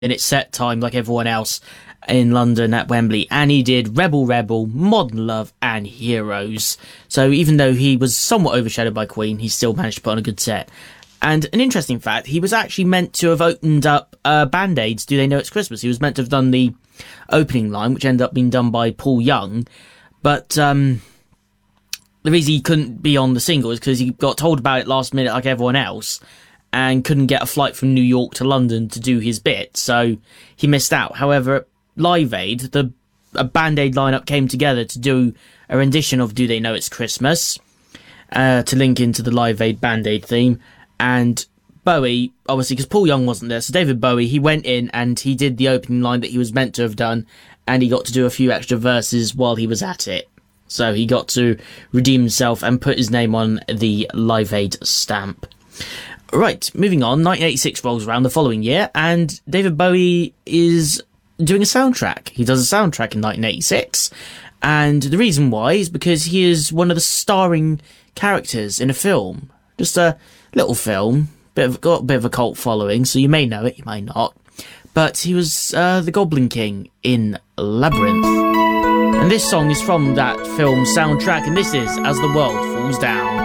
its set time like everyone else in London at Wembley, and he did Rebel Rebel, Modern Love and Heroes. So even though he was somewhat overshadowed by Queen, he still managed to put on a good set. And an interesting fact, he was actually meant to have opened up Band-Aid's Do They Know It's Christmas. He was meant to have done the opening line, which ended up being done by Paul Young, but the reason he couldn't be on the single is because he got told about it last minute like everyone else, and couldn't get a flight from New York to London to do his bit, so he missed out. However, at Live Aid, a Band-Aid lineup came together to do a rendition of Do They Know It's Christmas, to link into the Live Aid Band-Aid theme, and Bowie, obviously, because Paul Young wasn't there, so David Bowie, he went in and he did the opening line that he was meant to have done, and he got to do a few extra verses while he was at it. So he got to redeem himself and put his name on the Live Aid stamp. Right, moving on, 1986 rolls around the following year, and David Bowie is doing a soundtrack. He does a soundtrack in 1986, and the reason why is because he is one of the starring characters in a film. Just a little film, got a bit of a cult following, so you may know it, you may not. But he was the Goblin King in Labyrinth. And this song is from that film soundtrack, and this is As the World Falls Down.